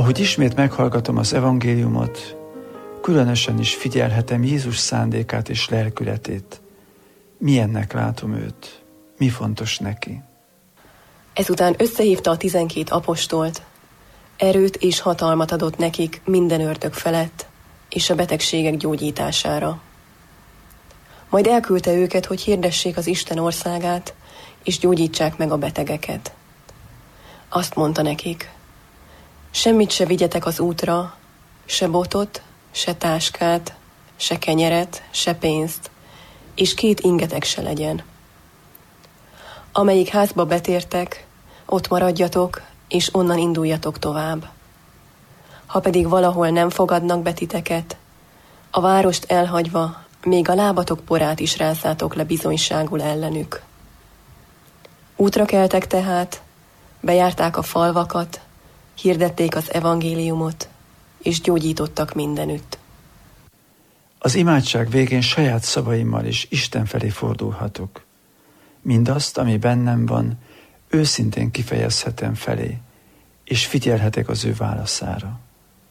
Ahogy ismét meghallgatom az evangéliumot, különösen is figyelhetem Jézus szándékát és lelkületét. Milyennek látom őt? Mi fontos neki? Ezután összehívta a 12 apostolt, erőt és hatalmat adott nekik minden ördög felett, és a betegségek gyógyítására. Majd elküldte őket, hogy hirdessék az Isten országát, és gyógyítsák meg a betegeket. Azt mondta nekik: semmit se vigyetek az útra, se botot, se táskát, se kenyeret, se pénzt, és 2 ingetek se legyen. Amelyik házba betértek, ott maradjatok, és onnan induljatok tovább. Ha pedig valahol nem fogadnak be titeket, a várost elhagyva még a lábatok porát is rázzátok le bizonyságul ellenük. Útra keltek tehát, bejárták a falvakat, hirdették az evangéliumot, és gyógyítottak mindenütt. Az imádság végén saját szavaimmal is Isten felé fordulhatok. Mindazt, ami bennem van, őszintén kifejezhetem felé, és figyelhetek az ő válaszára.